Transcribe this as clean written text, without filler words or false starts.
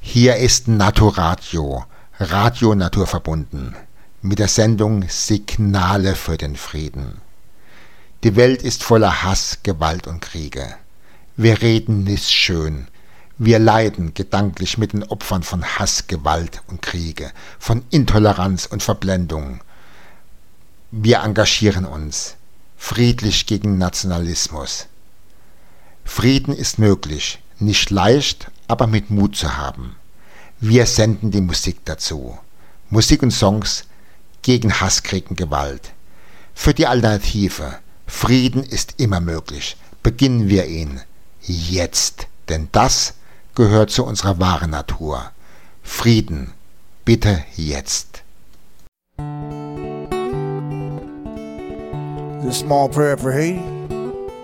Hier ist Naturadio, Radio naturverbunden, mit der Sendung Signale für den Frieden. Die Welt ist voller Hass, Gewalt und Kriege. Wir reden nicht schön. Wir leiden gedanklich mit den Opfern von Hass, Gewalt und Kriege, von Intoleranz und Verblendung. Wir engagieren uns friedlich gegen Nationalismus. Frieden ist möglich, nicht leicht, aber mit Mut zu haben. Wir senden die Musik dazu. Musik und Songs gegen Hass, Krieg und Gewalt. Für die Alternative. Frieden ist immer möglich. Beginnen wir ihn jetzt, denn das gehört zu unserer wahren Natur. Frieden, bitte jetzt. This small prayer for Haiti.